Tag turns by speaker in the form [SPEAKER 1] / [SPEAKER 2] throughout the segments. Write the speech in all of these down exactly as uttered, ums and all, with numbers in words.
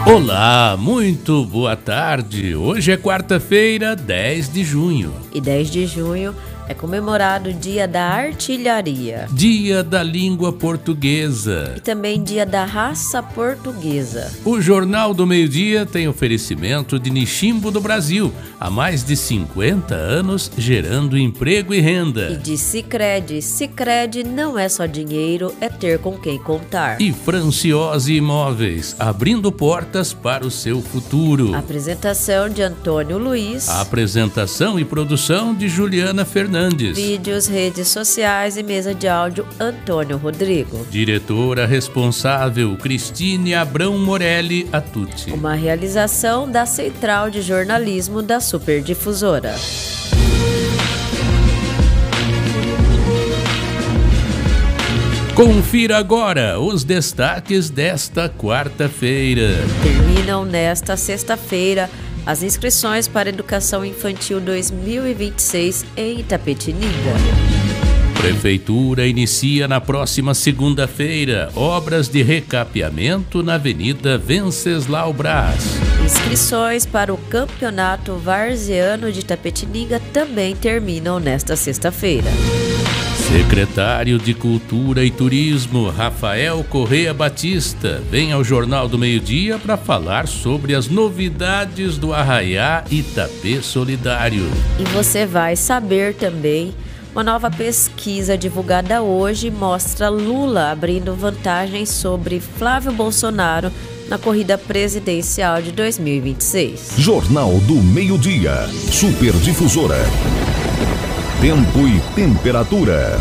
[SPEAKER 1] Olá, muito boa tarde. Hoje é quarta-feira, dez de junho.
[SPEAKER 2] E dez de junho é comemorado o Dia da Artilharia.
[SPEAKER 1] Dia da Língua Portuguesa.
[SPEAKER 2] E também Dia da Raça Portuguesa.
[SPEAKER 1] O Jornal do Meio-Dia tem oferecimento de Niximbo do Brasil, há mais de cinquenta anos gerando emprego e renda.
[SPEAKER 2] E de Sicredi. Sicredi não é só dinheiro, é ter com quem contar.
[SPEAKER 1] E Franciose Imóveis, abrindo portas para o seu futuro.
[SPEAKER 2] Apresentação de Antônio Luiz.
[SPEAKER 1] A apresentação e produção de Juliana Fernandes.
[SPEAKER 2] Vídeos, redes sociais e mesa de áudio Antônio Rodrigo.
[SPEAKER 1] Diretora responsável Cristine Abrão Morelli Atucci.
[SPEAKER 2] Uma realização da Central de Jornalismo da Superdifusora.
[SPEAKER 1] Confira agora os destaques desta quarta-feira.
[SPEAKER 2] Terminam nesta sexta-feira as inscrições para Educação Infantil dois mil e vinte e seis em Itapetininga.
[SPEAKER 1] Prefeitura inicia na próxima segunda-feira obras de recapeamento na Avenida Venceslau Braz.
[SPEAKER 2] Inscrições para o Campeonato Varziano de Itapetininga também terminam nesta sexta-feira.
[SPEAKER 1] Secretário de Cultura e Turismo, Rafael Correa Batista, vem ao Jornal do Meio-Dia para falar sobre as novidades do Arraiá Itapê Solidário.
[SPEAKER 2] E você vai saber também, uma nova pesquisa divulgada hoje mostra Lula abrindo vantagem sobre Flávio Bolsonaro na corrida presidencial de dois mil e vinte e seis.
[SPEAKER 3] Jornal do Meio-Dia, Superdifusora. Tempo e temperatura.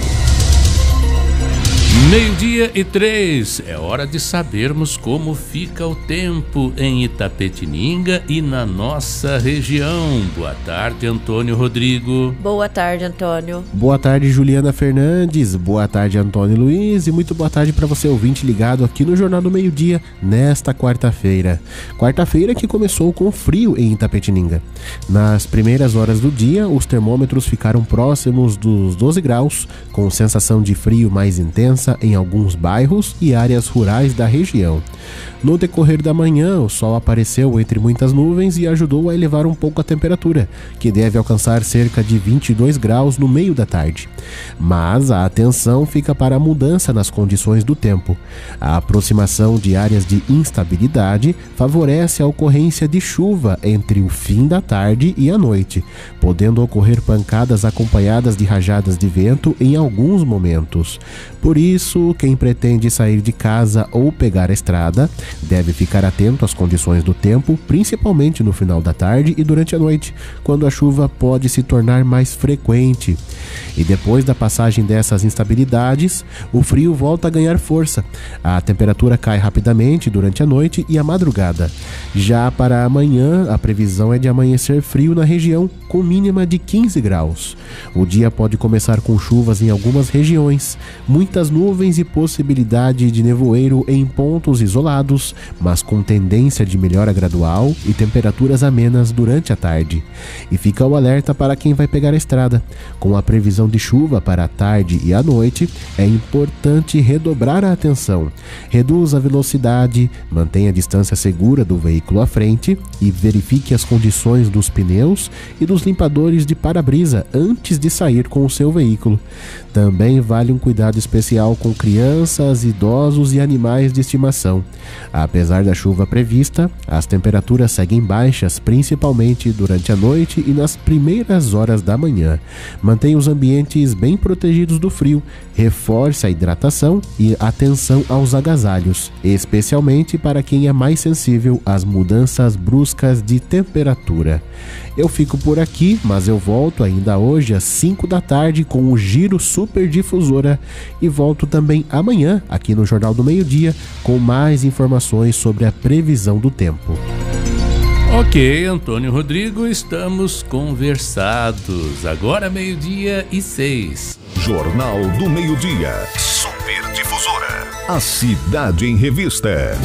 [SPEAKER 1] Meio-dia e três, é hora de sabermos como fica o tempo em Itapetininga e na nossa região. Boa tarde, Antônio Rodrigo.
[SPEAKER 2] Boa tarde, Antônio.
[SPEAKER 4] Boa tarde, Juliana Fernandes. Boa tarde, Antônio Luiz. E muito boa tarde para você, ouvinte ligado aqui no Jornal do Meio-Dia, nesta quarta-feira. Quarta-feira que começou com frio em Itapetininga. Nas primeiras horas do dia, os termômetros ficaram próximos dos doze graus, com sensação de frio mais intensa em alguns bairros e áreas rurais da região. No decorrer da manhã, o sol apareceu entre muitas nuvens e ajudou a elevar um pouco a temperatura, que deve alcançar cerca de vinte e dois graus no meio da tarde. Mas a atenção fica para a mudança nas condições do tempo. A aproximação de áreas de instabilidade favorece a ocorrência de chuva entre o fim da tarde e a noite, podendo ocorrer pancadas acompanhadas de rajadas de vento em alguns momentos. Por isso, quem pretende sair de casa ou pegar a estrada deve ficar atento às condições do tempo, principalmente no final da tarde e durante a noite, quando a chuva pode se tornar mais frequente. E depois da passagem dessas instabilidades, o frio volta a ganhar força. A temperatura cai rapidamente durante a noite e a madrugada. Já para amanhã, a previsão é de amanhecer frio na região, com mínima de quinze graus. O dia pode começar com chuvas em algumas regiões, muitas nuvens e possibilidade de nevoeiro em pontos isolados, mas com tendência de melhora gradual e temperaturas amenas durante a tarde. E fica o alerta para quem vai pegar a estrada. Com a previsão de chuva para a tarde e a noite, é importante redobrar a atenção. Reduza a velocidade, mantenha a distância segura do veículo à frente e verifique as condições dos pneus e dos limpadores de para-brisa antes de sair com o seu veículo. Também vale um cuidado especial com crianças, idosos e animais de estimação. Apesar da chuva prevista, as temperaturas seguem baixas, principalmente durante a noite e nas primeiras horas da manhã. Mantenha os ambientes bem protegidos do frio, reforce a hidratação e atenção aos agasalhos, especialmente para quem é mais sensível às mudanças bruscas de temperatura. Eu fico por aqui, mas eu volto ainda hoje às cinco da tarde com o Giro Superdifusora e volto também amanhã aqui no Jornal do Meio-Dia com mais informações sobre a previsão do tempo.
[SPEAKER 1] Ok, Antônio Rodrigo, estamos conversados. Agora meio-dia e seis.
[SPEAKER 3] Jornal do Meio-Dia, Superdifusora. A Cidade em Revista.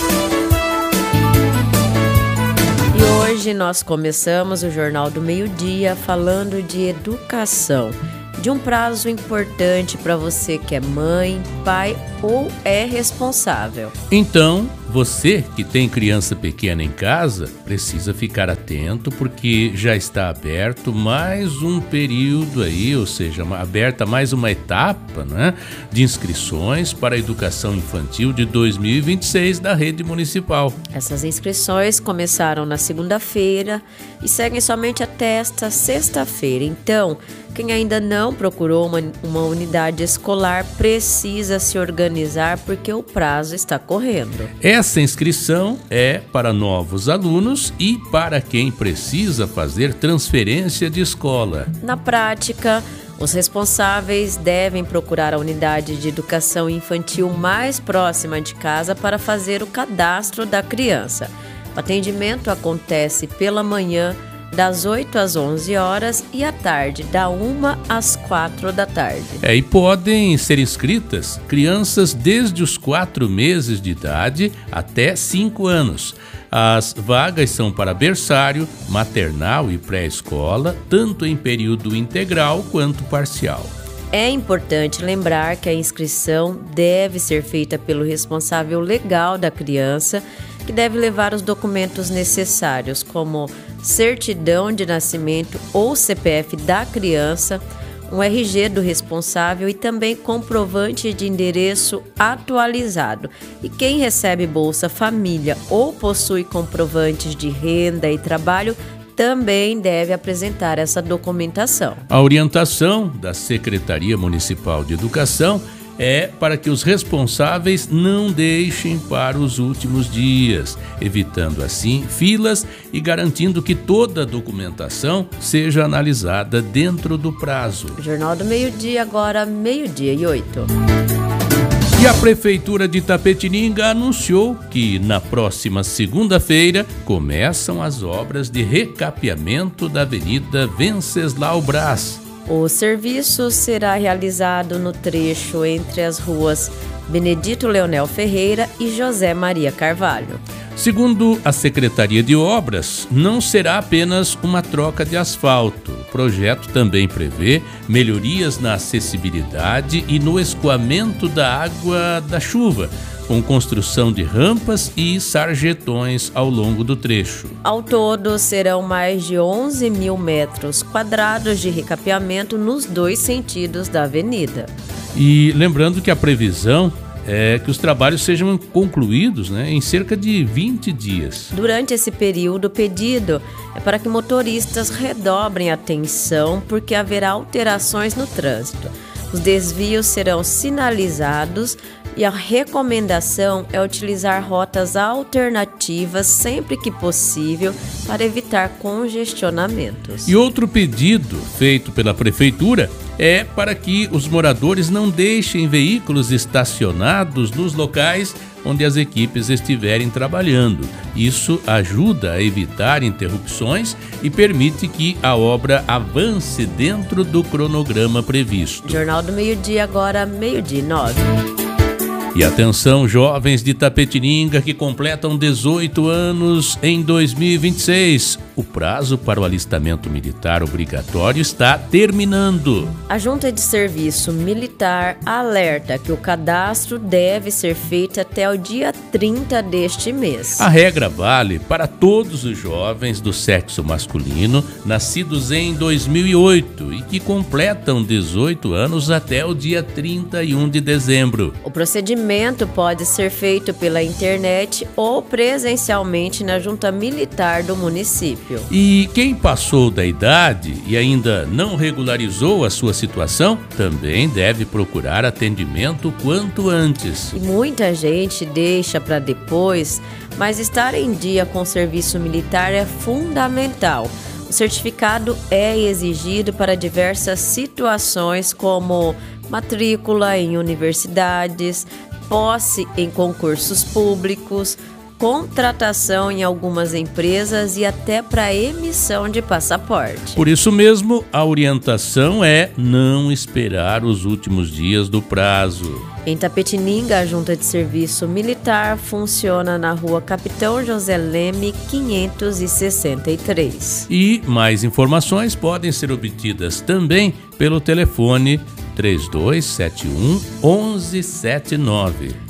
[SPEAKER 2] E hoje nós começamos o Jornal do Meio-Dia falando de educação, de um prazo importante para você que é mãe, pai ou é responsável.
[SPEAKER 1] Então, você que tem criança pequena em casa precisa ficar atento, porque já está aberto mais um período aí, ou seja, aberta mais uma etapa, né, de inscrições para a educação infantil de dois mil e vinte e seis da rede municipal.
[SPEAKER 2] Essas inscrições começaram na segunda-feira e seguem somente até esta sexta-feira. Então, quem ainda não procurou uma, uma unidade escolar precisa se organizar, porque o prazo está correndo.
[SPEAKER 1] Essa inscrição é para novos alunos e para quem precisa fazer transferência de escola.
[SPEAKER 2] Na prática, os responsáveis devem procurar a unidade de educação infantil mais próxima de casa para fazer o cadastro da criança. O atendimento acontece pela manhã, das oito às onze horas, e à tarde, da uma às quatro da tarde.
[SPEAKER 1] É, e podem ser inscritas crianças desde os quatro meses de idade até cinco anos. As vagas são para berçário, maternal e pré-escola, tanto em período integral quanto parcial.
[SPEAKER 2] É importante lembrar que a inscrição deve ser feita pelo responsável legal da criança, que deve levar os documentos necessários, como certidão de nascimento ou C P F da criança, um R G do responsável e também comprovante de endereço atualizado. E quem recebe Bolsa Família ou possui comprovantes de renda e trabalho também deve apresentar essa documentação.
[SPEAKER 1] A orientação da Secretaria Municipal de Educação é para que os responsáveis não deixem para os últimos dias, evitando assim filas e garantindo que toda a documentação seja analisada dentro do prazo.
[SPEAKER 2] Jornal do Meio-Dia, agora meio-dia e oito.
[SPEAKER 1] E a Prefeitura de Itapetininga anunciou que na próxima segunda-feira começam as obras de recapeamento da Avenida Venceslau Braz.
[SPEAKER 2] O serviço será realizado no trecho entre as ruas Benedito Leonel Ferreira e José Maria Carvalho.
[SPEAKER 1] Segundo a Secretaria de Obras, não será apenas uma troca de asfalto. O projeto também prevê melhorias na acessibilidade e no escoamento da água da chuva, com construção de rampas e sarjetões ao longo do trecho.
[SPEAKER 2] Ao todo, serão mais de onze mil metros quadrados de recapeamento nos dois sentidos da avenida.
[SPEAKER 1] E lembrando que a previsão é que os trabalhos sejam concluídos, né, em cerca de vinte dias.
[SPEAKER 2] Durante esse período, o pedido é para que motoristas redobrem a atenção, porque haverá alterações no trânsito. Os desvios serão sinalizados e a recomendação é utilizar rotas alternativas sempre que possível para evitar congestionamentos.
[SPEAKER 1] E outro pedido feito pela Prefeitura é para que os moradores não deixem veículos estacionados nos locais onde as equipes estiverem trabalhando. Isso ajuda a evitar interrupções e permite que a obra avance dentro do cronograma previsto.
[SPEAKER 2] Jornal do Meio-Dia, agora meio-dia e nove.
[SPEAKER 1] E atenção, jovens de Itapetininga que completam dezoito anos em dois mil e vinte e seis. O prazo para o alistamento militar obrigatório está terminando.
[SPEAKER 2] A Junta de Serviço Militar alerta que o cadastro deve ser feito até o dia trinta deste mês.
[SPEAKER 1] A regra vale para todos os jovens do sexo masculino nascidos em dois mil e oito e que completam dezoito anos até o dia trinta e um de dezembro.
[SPEAKER 2] O procedimento pode ser feito pela internet ou presencialmente na Junta Militar do município.
[SPEAKER 1] E quem passou da idade e ainda não regularizou a sua situação também deve procurar atendimento quanto antes.
[SPEAKER 2] E muita gente deixa para depois, mas estar em dia com o serviço militar é fundamental. O certificado é exigido para diversas situações, como matrícula em universidades, posse em concursos públicos, contratação em algumas empresas e até para emissão de passaporte.
[SPEAKER 1] Por isso mesmo, a orientação é não esperar os últimos dias do prazo.
[SPEAKER 2] Em Itapetininga, a Junta de Serviço Militar funciona na Rua Capitão José Leme, quinhentos e sessenta e três.
[SPEAKER 1] E mais informações podem ser obtidas também pelo telefone três dois sete um, um um sete nove.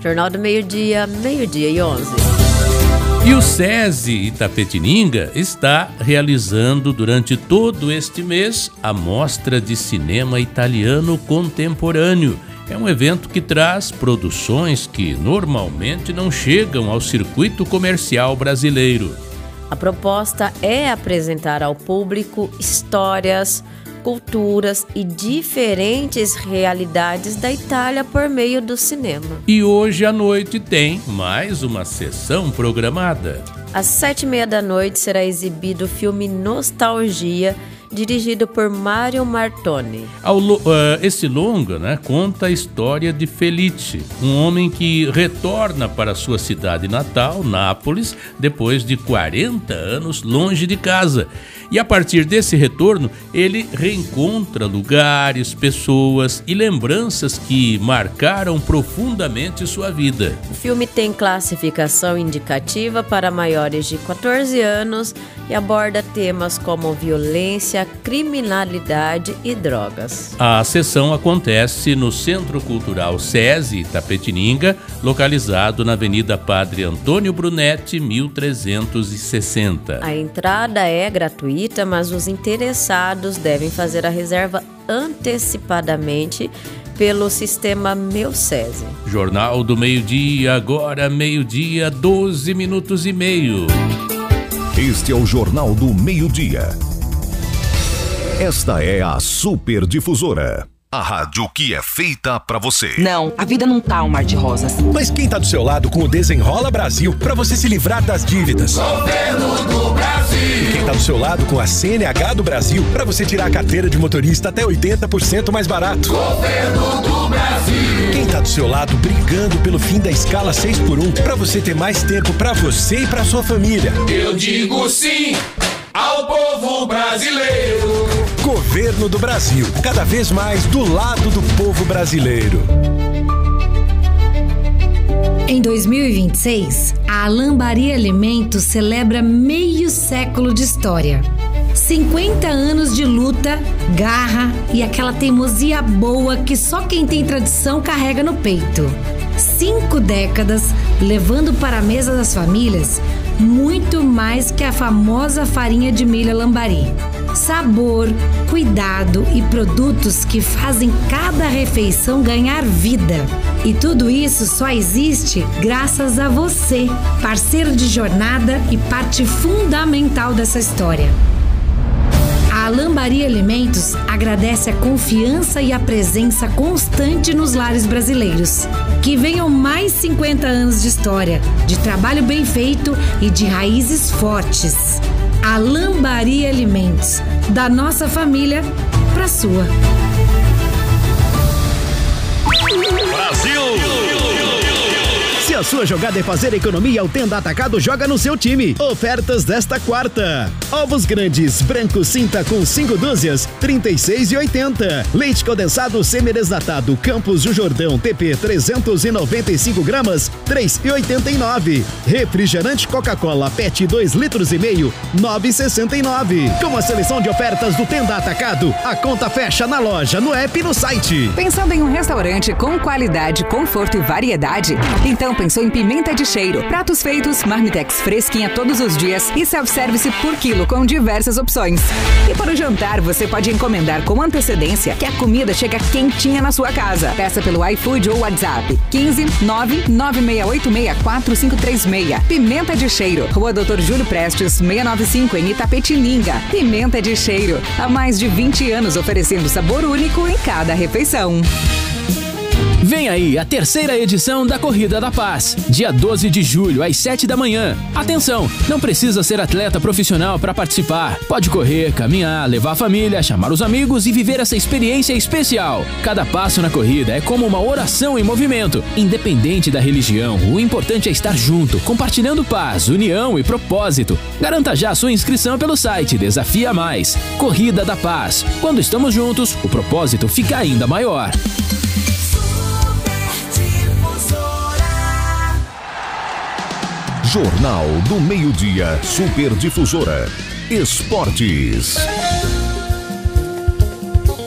[SPEAKER 2] Jornal do Meio-Dia, meio-dia e onze.
[SPEAKER 1] E o SESI Itapetininga está realizando durante todo este mês a Mostra de Cinema Italiano Contemporâneo. É um evento que traz produções que normalmente não chegam ao circuito comercial brasileiro.
[SPEAKER 2] A proposta é apresentar ao público histórias, culturas e diferentes realidades da Itália por meio do cinema.
[SPEAKER 1] E hoje à noite tem mais uma sessão programada.
[SPEAKER 2] Às sete e meia da noite será exibido o filme Nostalgia, dirigido por Mario Martoni.
[SPEAKER 1] Ao, uh, esse longa, né, conta a história de Felice, um homem que retorna para sua cidade natal, Nápoles, depois de quarenta anos longe de casa. E a partir desse retorno, ele reencontra lugares, pessoas e lembranças que marcaram profundamente sua vida.
[SPEAKER 2] O filme tem classificação indicativa para maiores de quatorze anos e aborda temas como violência, criminalidade e drogas.
[SPEAKER 1] A sessão acontece no Centro Cultural SESI Itapetininga, localizado na Avenida Padre Antônio Brunetti, mil trezentos e sessenta.
[SPEAKER 2] A entrada é gratuita, mas os interessados devem fazer a reserva antecipadamente pelo sistema Meu SESI.
[SPEAKER 1] Jornal do Meio-Dia, agora meio-dia, doze minutos e meio.
[SPEAKER 3] Este é o Jornal do Meio-Dia. Esta é a Super Difusora. A rádio que é feita pra você.
[SPEAKER 5] Não, a vida não tá um mar de rosas.
[SPEAKER 6] Mas quem tá do seu lado com o Desenrola Brasil pra você se livrar das dívidas?
[SPEAKER 7] Governo do Brasil.
[SPEAKER 6] E quem tá do seu lado com a C N H do Brasil pra você tirar a carteira de motorista até oitenta por cento mais barato?
[SPEAKER 7] Governo do Brasil.
[SPEAKER 6] Quem tá do seu lado brigando pelo fim da escala seis por um pra você ter mais tempo pra você e pra sua família?
[SPEAKER 7] Eu digo sim ao povo brasileiro.
[SPEAKER 6] Governo do Brasil, cada vez mais do lado do povo brasileiro.
[SPEAKER 8] Em dois mil e vinte e seis, a Lambari Alimentos celebra meio século de história. cinquenta anos de luta, garra e aquela teimosia boa que só quem tem tradição carrega no peito. Cinco décadas levando para a mesa das famílias muito mais que a famosa farinha de milho Lambari. Sabor, cuidado e produtos que fazem cada refeição ganhar vida. E tudo isso só existe graças a você, parceiro de jornada e parte fundamental dessa história. A Lambari Alimentos agradece a confiança e a presença constante nos lares brasileiros. Que venham mais cinquenta anos de história, de trabalho bem feito e de raízes fortes. A Lambari Alimentos, da nossa família para sua.
[SPEAKER 9] Brasil! Se a sua jogada é fazer economia, o Tenda Atacado joga no seu time. Ofertas desta quarta: ovos grandes, branco cinta com cinco dúzias, trinta e seis reais e oitenta centavos. Leite condensado semi-desnatado Campos do Jordão T P trezentos e noventa e cinco gramas, três reais e oitenta e nove centavos. Refrigerante Coca-Cola Pet dois litros e meio, nove reais e sessenta e nove centavos. Com a seleção de ofertas do Tenda Atacado, a conta fecha na loja, no app e no site.
[SPEAKER 5] Pensando em um restaurante com qualidade, conforto e variedade? Então pensou em Pimenta de Cheiro. Pratos feitos, marmitex fresquinha todos os dias e self-service por quilo com diversas opções. E para o jantar, você pode encomendar com antecedência que a comida chega quentinha na sua casa. Peça pelo iFood ou WhatsApp quinze nove nove seis oito seis quatro cinco três seis. Pimenta de Cheiro, Rua doutor Júlio Prestes, seiscentos e noventa e cinco, em Itapetininga. Pimenta de Cheiro, há mais de vinte anos oferecendo sabor único em cada refeição.
[SPEAKER 10] Vem aí a terceira edição da Corrida da Paz, dia doze de julho, às sete da manhã. Atenção, não precisa ser atleta profissional para participar. Pode correr, caminhar, levar a família, chamar os amigos e viver essa experiência especial. Cada passo na corrida é como uma oração em movimento. Independente da religião, o importante é estar junto, compartilhando paz, união e propósito. Garanta já sua inscrição pelo site Desafia Mais. Corrida da Paz. Quando estamos juntos, o propósito fica ainda maior.
[SPEAKER 3] Jornal do Meio-Dia, Super Difusora. Esportes.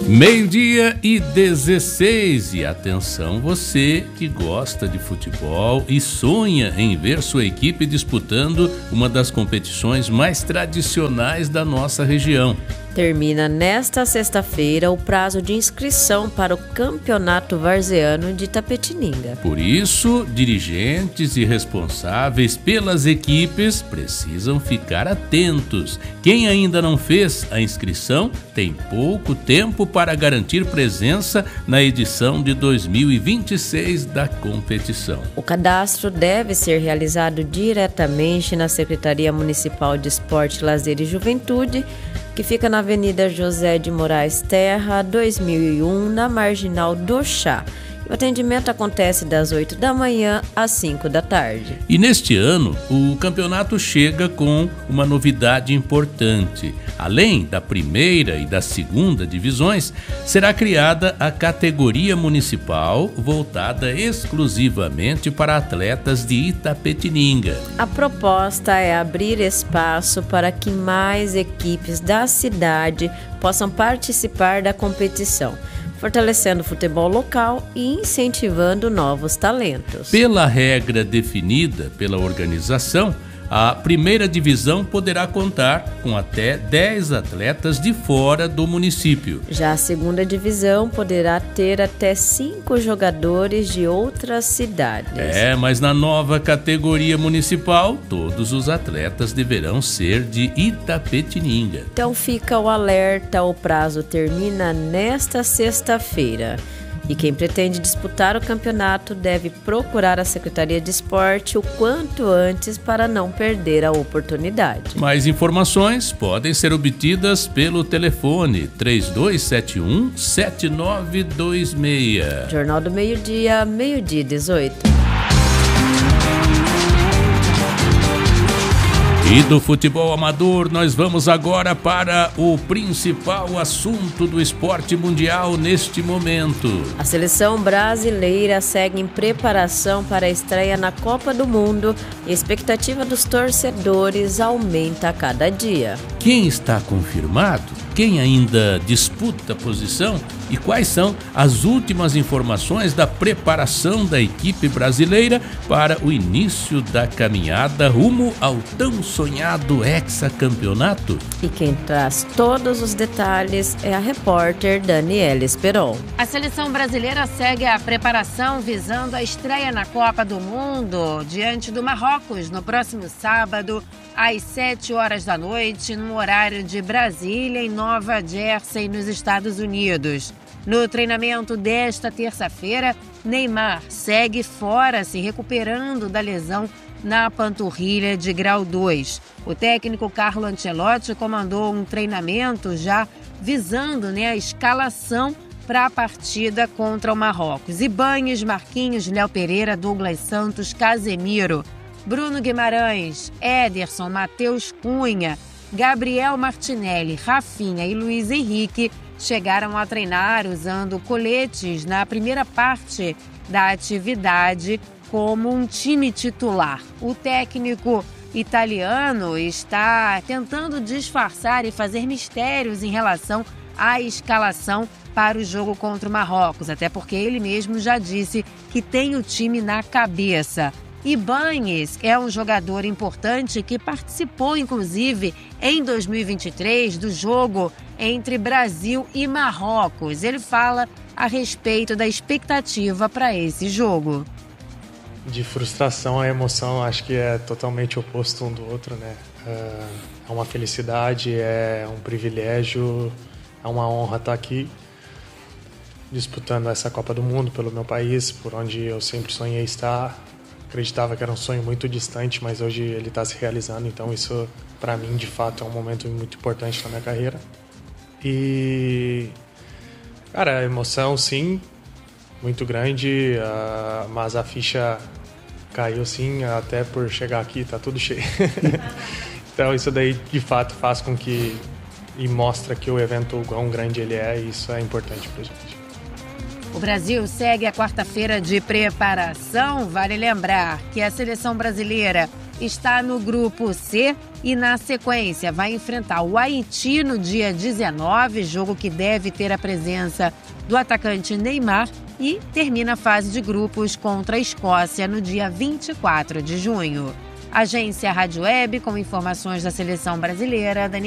[SPEAKER 1] Meio-dia e dezesseis, e atenção você que gosta de futebol e sonha em ver sua equipe disputando uma das competições mais tradicionais da nossa região.
[SPEAKER 2] Termina nesta sexta-feira o prazo de inscrição para o Campeonato Varziano de Itapetininga.
[SPEAKER 1] Por isso, dirigentes e responsáveis pelas equipes precisam ficar atentos. Quem ainda não fez a inscrição tem pouco tempo para garantir presença na edição de dois mil e vinte e seis da competição.
[SPEAKER 2] O cadastro deve ser realizado diretamente na Secretaria Municipal de Esporte, Lazer e Juventude, que fica na Avenida José de Moraes Terra, dois mil e um, na Marginal do Chá. O atendimento acontece das oito da manhã às cinco da tarde.
[SPEAKER 1] E neste ano, o campeonato chega com uma novidade importante. Além da primeira e da segunda divisões, será criada a categoria municipal voltada exclusivamente para atletas de Itapetininga.
[SPEAKER 2] A proposta é abrir espaço para que mais equipes da cidade possam participar da competição, fortalecendo o futebol local e incentivando novos talentos.
[SPEAKER 1] Pela regra definida pela organização, a primeira divisão poderá contar com até dez atletas de fora do município.
[SPEAKER 2] Já a segunda divisão poderá ter até cinco jogadores de outras cidades.
[SPEAKER 1] É, mas na nova categoria municipal, todos os atletas deverão ser de Itapetininga.
[SPEAKER 2] Então fica o alerta, o prazo termina nesta sexta-feira. E quem pretende disputar o campeonato deve procurar a Secretaria de Esporte o quanto antes para não perder a oportunidade.
[SPEAKER 1] Mais informações podem ser obtidas pelo telefone três dois sete um, sete nove dois seis.
[SPEAKER 2] Jornal do Meio-Dia, meio-dia e dezoito.
[SPEAKER 1] E do futebol amador, nós vamos agora para o principal assunto do esporte mundial neste momento.
[SPEAKER 2] A seleção brasileira segue em preparação para a estreia na Copa do Mundo e a expectativa dos torcedores aumenta a cada dia.
[SPEAKER 1] Quem está confirmado? Quem ainda disputa a posição? E quais são as últimas informações da preparação da equipe brasileira para o início da caminhada rumo ao tão sonhado hexacampeonato?
[SPEAKER 2] E quem traz todos os detalhes é a repórter Daniela Esperon.
[SPEAKER 11] A seleção brasileira segue a preparação visando a estreia na Copa do Mundo diante do Marrocos no próximo sábado, às sete horas da noite, no horário de Brasília, em Nova Jersey, nos Estados Unidos. No treinamento desta terça-feira, Neymar segue fora, se recuperando da lesão na panturrilha de grau dois. O técnico Carlo Ancelotti comandou um treinamento já visando, né, a escalação para a partida contra o Marrocos. Ibañez, Marquinhos, Léo Pereira, Douglas Santos, Casemiro, Bruno Guimarães, Ederson, Matheus Cunha, Gabriel Martinelli, Rafinha e Luiz Henrique chegaram a treinar usando coletes na primeira parte da atividade como um time titular. O técnico italiano está tentando disfarçar e fazer mistérios em relação à escalação para o jogo contra o Marrocos, até porque ele mesmo já disse que tem o time na cabeça. Ibañez é um jogador importante que participou, inclusive, em dois mil e vinte e três, do jogo entre Brasil e Marrocos. Ele fala a respeito da expectativa para esse jogo.
[SPEAKER 12] De frustração a emoção, acho que é totalmente oposto um do outro, né? É uma felicidade, é um privilégio, é uma honra estar aqui disputando essa Copa do Mundo pelo meu país, por onde eu sempre sonhei estar. Acreditava que era um sonho muito distante, mas hoje ele está se realizando, então isso, para mim, de fato, é um momento muito importante na minha carreira. E, cara, a emoção, sim, muito grande, uh, mas a ficha caiu, sim, até por chegar aqui, tá tudo cheio. Então isso daí, de fato, faz com que, e mostra que o evento, quão grande ele é, e isso é importante pra gente.
[SPEAKER 11] O Brasil segue a quarta-feira de preparação. Vale lembrar que a seleção brasileira está no grupo C e, na sequência, vai enfrentar o Haiti no dia dezenove, jogo que deve ter a presença do atacante Neymar, e termina a fase de grupos contra a Escócia no dia vinte e quatro de junho. Agência Rádio Web, com informações da seleção brasileira. Daniel